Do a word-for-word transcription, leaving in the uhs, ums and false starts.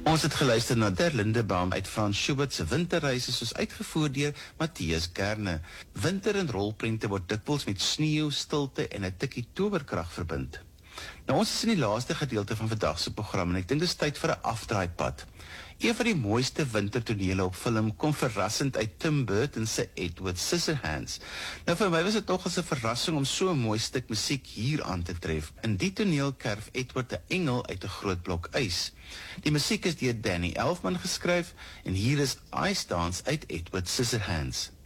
Ons het geluister na Der Lindebaum uit Franz Schubert se Winterreise, soos uitgevoer deur Matthias Gerne. Winter in rolprente word dikwels met sneeu, stilte en 'n tikkie towerkrag verbind. Nou, ons is in die laaste gedeelte van vandag se program en ek dink dis tyd vir 'n afdraaipad. Een van die mooiste wintertonele op film kom verrassend uit Tim Burton se Edward Scissorhands. Nou, vir my was dit toch as 'n verrassing om so 'n mooi stuk musiek hier aan te tref. In die toneel kerf Edward 'n engel uit 'n groot blok ys. Die musiek is deur Danny Elfman geskryf en hier is Ice Dance uit Edward Scissorhands.